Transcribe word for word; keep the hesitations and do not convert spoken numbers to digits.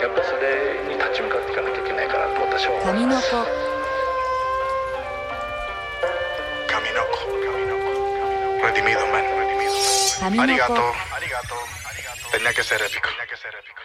やっぱそれに立ち向かっていかなきゃいけないかなと私は思います。 神の子 Redimido, man. Camino Arigato. con- Tenía que ser épico. Tenía que ser épico.